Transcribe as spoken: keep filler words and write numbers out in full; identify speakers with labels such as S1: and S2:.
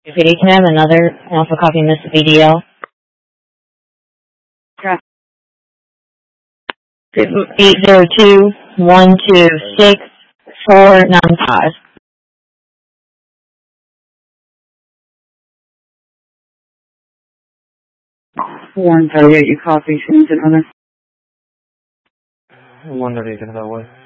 S1: If you can have another alpha copy in this V D L. eight zero two, one two six, four nine five.
S2: one thirty-eight, you copy. Send another.
S3: one thirty-eight, that way.